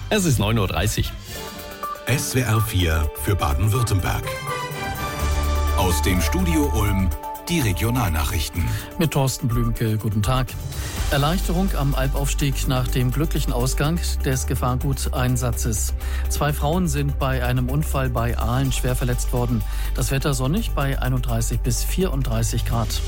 Es ist 9:30 Uhr. SWR 4 für Baden-Württemberg. Aus dem Studio Ulm die Regionalnachrichten. Mit Thorsten Blümke, guten Tag. Erleichterung am Albaufstieg nach dem glücklichen Ausgang des Gefahrguteinsatzes. 2 Frauen sind bei einem Unfall bei Ahlen schwer verletzt worden. Das Wetter sonnig bei 31 bis 34 Grad.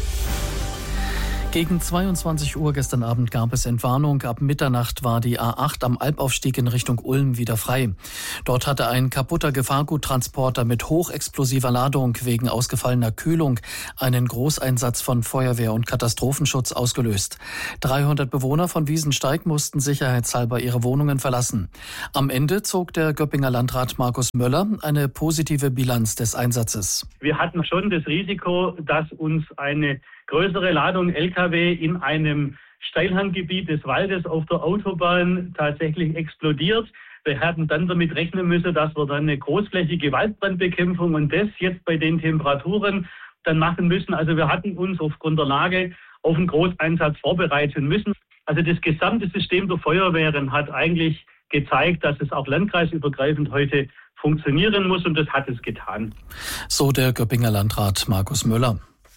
Gegen 22 Uhr gestern Abend gab es Entwarnung. Ab Mitternacht war die A8 am Albaufstieg in Richtung Ulm wieder frei. Dort hatte ein kaputter Gefahrguttransporter mit hochexplosiver Ladung wegen ausgefallener Kühlung einen Großeinsatz von Feuerwehr und Katastrophenschutz ausgelöst. 300 Bewohner von Wiesensteig mussten sicherheitshalber ihre Wohnungen verlassen. Am Ende zog der Göppinger Landrat Markus Möller eine positive Bilanz des Einsatzes. Wir hatten schon das Risiko, dass uns eine größere Ladung Lkw in einem Steilhanggebiet des Waldes auf der Autobahn tatsächlich explodiert. Wir hatten dann damit rechnen müssen, dass wir dann eine großflächige Waldbrandbekämpfung und das jetzt bei den Temperaturen dann machen müssen. Also wir hatten uns aufgrund der Lage auf einen Großeinsatz vorbereiten müssen. Also das gesamte System der Feuerwehren hat eigentlich gezeigt, dass es auch landkreisübergreifend heute funktionieren muss und das hat es getan. So der Göppinger Landrat Markus Möller.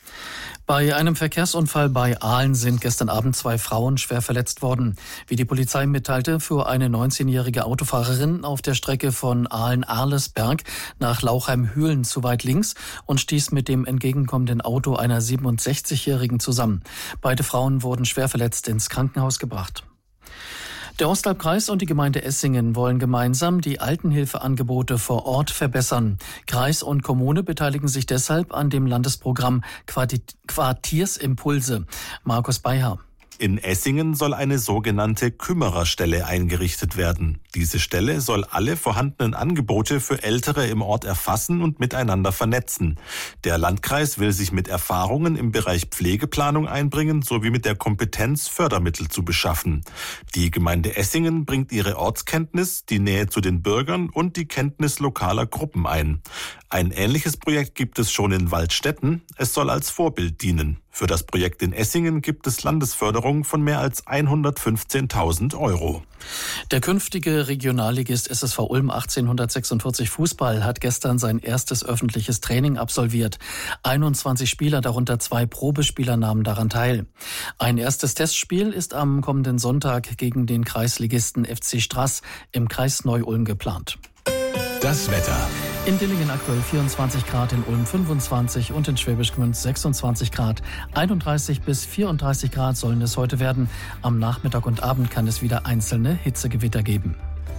Bei einem Verkehrsunfall bei Ahlen sind gestern Abend 2 Frauen schwer verletzt worden. Wie die Polizei mitteilte, fuhr eine 19-jährige Autofahrerin auf der Strecke von Ahlen-Arlesberg nach Lauchheim-Hühlen zu weit links und stieß mit dem entgegenkommenden Auto einer 67-jährigen zusammen. Beide Frauen wurden schwer verletzt ins Krankenhaus gebracht. Der Ostalbkreis und die Gemeinde Essingen wollen gemeinsam die Altenhilfeangebote vor Ort verbessern. Kreis und Kommune beteiligen sich deshalb an dem Landesprogramm Quartiersimpulse. Markus Beiher. In Essingen soll eine sogenannte Kümmererstelle eingerichtet werden. Diese Stelle soll alle vorhandenen Angebote für Ältere im Ort erfassen und miteinander vernetzen. Der Landkreis will sich mit Erfahrungen im Bereich Pflegeplanung einbringen, sowie mit der Kompetenz, Fördermittel zu beschaffen. Die Gemeinde Essingen bringt ihre Ortskenntnis, die Nähe zu den Bürgern und die Kenntnis lokaler Gruppen ein. Ein ähnliches Projekt gibt es schon in Waldstätten. Es soll als Vorbild dienen. Für das Projekt in Essingen gibt es Landesförderung von mehr als 115.000 €. Der künftige Regionalligist SSV Ulm 1846 Fußball hat gestern sein erstes öffentliches Training absolviert. 21 Spieler, darunter 2 Probespieler, nahmen daran teil. Ein erstes Testspiel ist am kommenden Sonntag gegen den Kreisligisten FC Straß im Kreis Neu-Ulm geplant. Das Wetter. In Dillingen aktuell 24 Grad, in Ulm 25 und in Schwäbisch Gmünd 26 Grad. 31 bis 34 Grad sollen es heute werden. Am Nachmittag und Abend kann es wieder einzelne Hitzegewitter geben.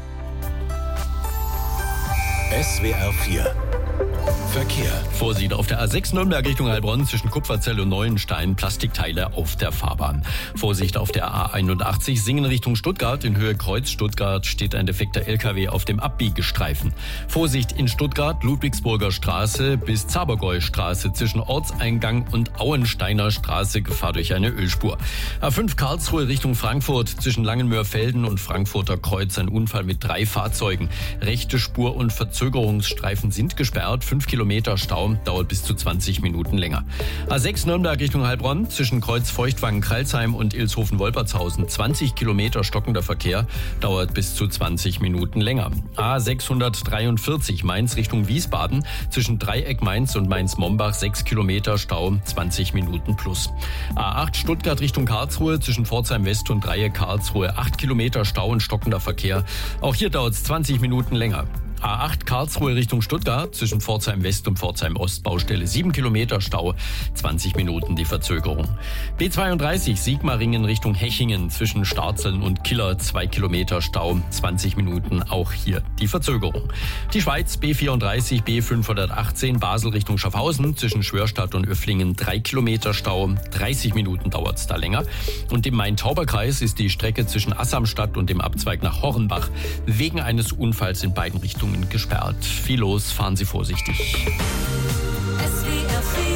SWR 4 Verkehr. Vorsicht auf der A6 Nürnberg Richtung Heilbronn zwischen Kupferzell und Neuenstein. Plastikteile auf der Fahrbahn. Vorsicht auf der A81 Singen Richtung Stuttgart. In Höhe Kreuz Stuttgart steht ein defekter LKW auf dem Abbiegestreifen. Vorsicht in Stuttgart, Ludwigsburger Straße bis Zabergäu-Straße zwischen Ortseingang und Auensteiner Straße. Gefahr durch eine Ölspur. A5 Karlsruhe Richtung Frankfurt zwischen Langenmörfelden und Frankfurter Kreuz. Ein Unfall mit 3 Fahrzeugen. Rechte Spur und Verzögerungsstreifen sind gesperrt. 5 Kilometer Stau, dauert bis zu 20 Minuten länger. A6 Nürnberg Richtung Heilbronn zwischen Kreuz Feuchtwangen-Kralsheim und Ilshofen-Wolpertshausen. 20 Kilometer stockender Verkehr, dauert bis zu 20 Minuten länger. A643 Mainz Richtung Wiesbaden zwischen Dreieck Mainz und Mainz-Mombach. 6 Kilometer Stau, 20 Minuten plus. A8 Stuttgart Richtung Karlsruhe zwischen Pforzheim West und Dreieck Karlsruhe. 8 Kilometer Stau und stockender Verkehr. Auch hier dauert es 20 Minuten länger. A8 Karlsruhe Richtung Stuttgart zwischen Pforzheim West und Pforzheim Ost Baustelle 7 Kilometer Stau, 20 Minuten die Verzögerung. B32 Sigmaringen Richtung Hechingen zwischen Starzeln und Killer 2 Kilometer Stau, 20 Minuten auch hier die Verzögerung. Die Schweiz B34 B518 Basel Richtung Schaffhausen zwischen Schwörstadt und Öfflingen 3 Kilometer Stau, 30 Minuten dauert es da länger. Und im Main-Tauber-Kreis ist die Strecke zwischen Assamstadt und dem Abzweig nach Hornbach wegen eines Unfalls in beiden Richtungen gesperrt. Viel los, fahren Sie vorsichtig. SWR 4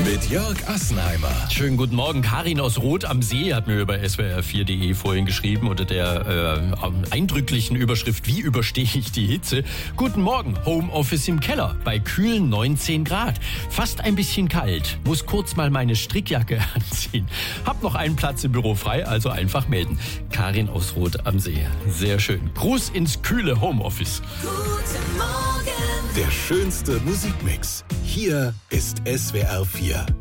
Mit Jörg Assenheimer. Schönen guten Morgen. Karin aus Roth am See hat mir über swr4.de vorhin geschrieben unter der eindrücklichen Überschrift: Wie überstehe ich die Hitze? Guten Morgen. Homeoffice im Keller bei kühlen 19 Grad. Fast ein bisschen kalt. Muss kurz mal meine Strickjacke anziehen. Hab noch einen Platz im Büro frei, also einfach melden. Karin aus Roth am See. Sehr schön. Gruß ins kühle Homeoffice. Guten Morgen. Der schönste Musikmix. Hier ist SWR 4.